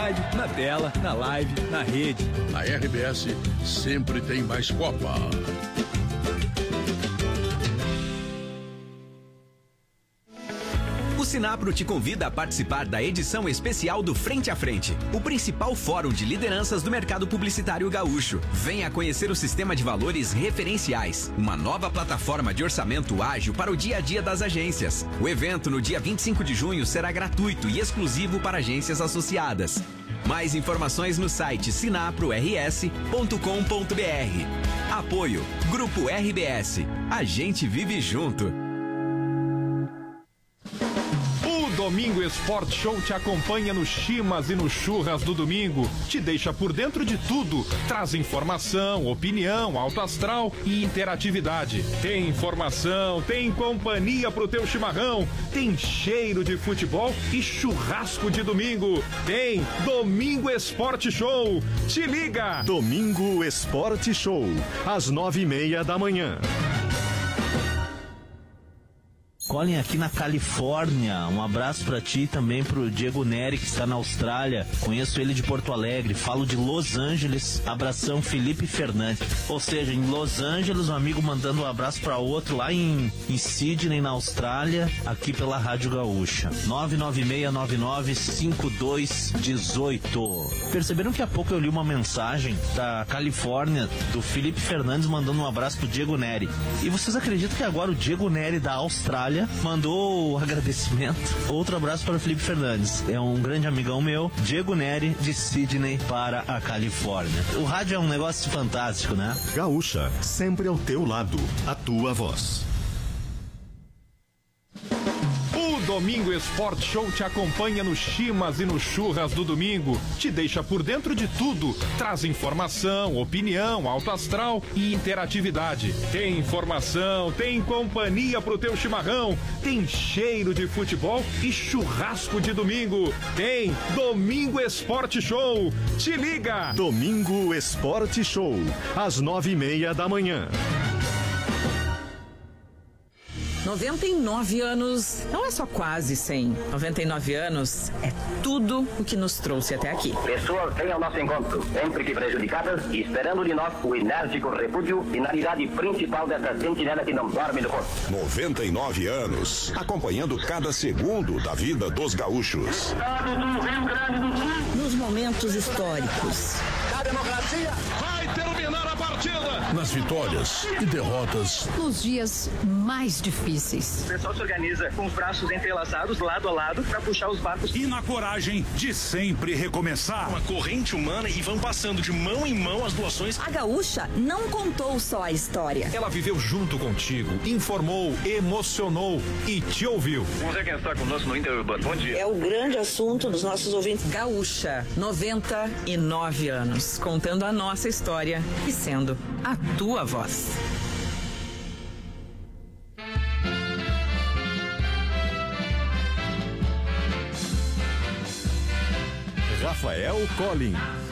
rádio, na tela, na live, na rede. A RBS sempre tem mais Copa. O Sinapro te convida a participar da edição especial do Frente a Frente, o principal fórum de lideranças do mercado publicitário gaúcho. Venha conhecer o sistema de valores referenciais, uma nova plataforma de orçamento ágil para o dia a dia das agências. O evento no dia 25 de junho será gratuito e exclusivo para agências associadas. Mais informações no site sinaprors.com.br. Apoio Grupo RBS. A gente vive junto. Domingo Esporte Show te acompanha no Chimas e no Churras do domingo. Te deixa por dentro de tudo. Traz informação, opinião, alto astral e interatividade. Tem informação, tem companhia pro teu chimarrão, tem cheiro de futebol e churrasco de domingo. Tem Domingo Esporte Show. Te liga! Domingo Esporte Show, às 9:30 da manhã. Colin, aqui na Califórnia, um abraço pra ti e também pro Diego Neri, que está na Austrália. Conheço ele de Porto Alegre, falo de Los Angeles. Abração, Felipe Fernandes. Ou seja, em Los Angeles, um amigo mandando um abraço pra outro lá em Sydney, na Austrália, aqui pela Rádio Gaúcha. 996995218. Perceberam que há pouco eu li uma mensagem da Califórnia, do Felipe Fernandes, mandando um abraço pro Diego Neri. E vocês acreditam que agora o Diego Neri da Austrália mandou o agradecimento? Outro abraço para o Felipe Fernandes, é um grande amigão meu. Diego Neri de Sydney para a Califórnia. O rádio é um negócio fantástico, né? Gaúcha, sempre ao teu lado, a tua voz. O Domingo Esporte Show te acompanha no Chimas e no Churras do domingo. Te deixa por dentro de tudo. Traz informação, opinião, alto astral e interatividade. Tem informação, tem companhia pro teu chimarrão, tem cheiro de futebol e churrasco de domingo. Tem Domingo Esporte Show. Te liga! Domingo Esporte Show, às 9:30 da manhã. 99 anos não é só quase 100. 99 anos é tudo o que nos trouxe até aqui. Pessoas vêm ao nosso encontro, sempre que prejudicadas, e esperando de nós o enérgico repúdio, finalidade principal dessa sentinela que não dorme no corpo. 99 anos, acompanhando cada segundo da vida dos gaúchos. Estado do Rio Grande do Sul. Nos momentos históricos. A democracia Vai terminar a partida. Nas vitórias e derrotas. Nos dias mais difíceis. O pessoal se organiza com os braços entrelaçados, lado a lado, para puxar os barcos. E na coragem de sempre recomeçar. Uma corrente humana e vão passando de mão em mão as doações. A Gaúcha não contou só a história. Ela viveu junto contigo, informou, emocionou e te ouviu. Vamos ver quem está conosco no Interurbano. Bom dia. É o grande assunto dos nossos ouvintes. Gaúcha, 99 anos, contando a nossa história e sendo a tua voz. Rafael Collin.